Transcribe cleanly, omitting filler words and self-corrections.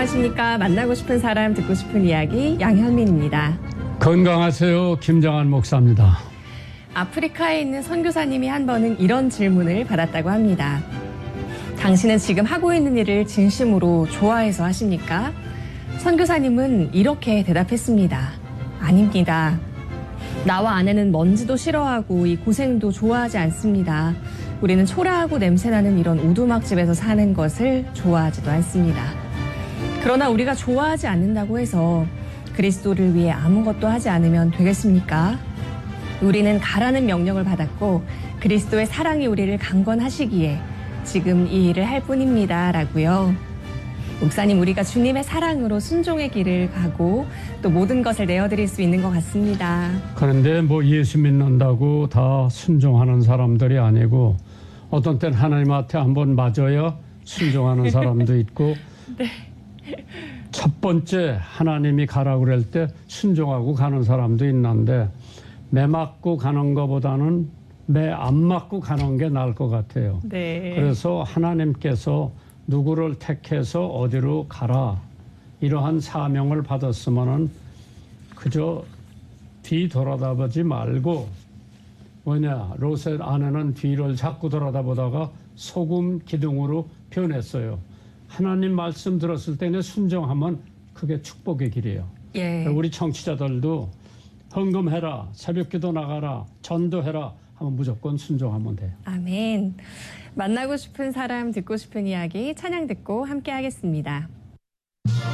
안녕하십니까. 만나고 싶은 사람, 듣고 싶은 이야기 양현민입니다. 건강하세요. 김정한 목사입니다. 아프리카에 있는 선교사님이 한 번은 이런 질문을 받았다고 합니다. 당신은 지금 하고 있는 일을 진심으로 좋아해서 하십니까? 선교사님은 이렇게 대답했습니다. 아닙니다. 나와 아내는 먼지도 싫어하고 이 고생도 좋아하지 않습니다. 우리는 초라하고 냄새나는 이런 오두막집에서 사는 것을 좋아하지도 않습니다. 그러나 우리가 좋아하지 않는다고 해서 그리스도를 위해 아무것도 하지 않으면 되겠습니까? 우리는 가라는 명령을 받았고 그리스도의 사랑이 우리를 강권하시기에 지금 이 일을 할 뿐입니다. 라고요. 목사님, 우리가 주님의 사랑으로 순종의 길을 가고 또 모든 것을 내어드릴 수 있는 것 같습니다. 그런데 예수 믿는다고 다 순종하는 사람들이 아니고 어떤 때는 하나님한테 한번 맞아야 순종하는 사람도 있고 네. 첫 번째 하나님이 가라고 그럴 때 순종하고 가는 사람도 있는데 매 맞고 가는 것보다는 매 안 맞고 가는 게 나을 것 같아요. 네. 그래서 하나님께서 누구를 택해서 어디로 가라 이러한 사명을 받았으면은 그저 뒤 돌아다보지 말고 롯의 아내는 뒤를 자꾸 돌아다보다가 소금 기둥으로 변했어요. 하나님 말씀 들었을 때는 순종하면 그게 축복의 길이에요. 예. 우리 청취자들도 헌금해라, 새벽기도 나가라, 전도해라 하면 무조건 순종하면 돼요. 아멘. 만나고 싶은 사람, 듣고 싶은 이야기 찬양 듣고 함께 하겠습니다.